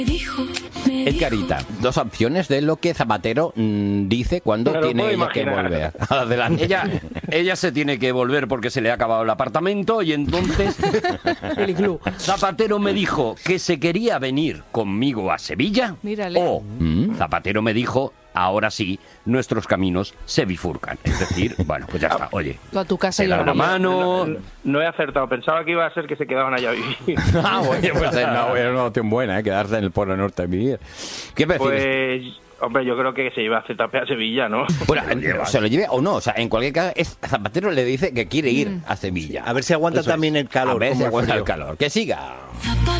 Edgarita, dos opciones de lo que Zapatero dice cuando tiene ella que volver. Adelante. Ella se tiene que volver porque se le ha acabado el apartamento y entonces Zapatero me dijo que se quería venir conmigo a Sevilla. Mírale. O Zapatero me dijo, ahora sí, nuestros caminos se bifurcan. Es decir, bueno, pues ya está, oye. Tú a tu casa y da yo la mano. No he acertado, pensaba que iba a ser que se quedaban allá a vivir. Bueno, pues era una opción buena, quedarse en el Polo Norte a vivir. ¿Qué prefieres? Pues, hombre, yo creo que se lleva a ZP a Sevilla, ¿no? Bueno, se lo lleve o no, o sea, en cualquier caso, Zapatero le dice que quiere ir a Sevilla. A ver si aguanta también el calor. A ver si como el aguanta el frío. calor. Que siga.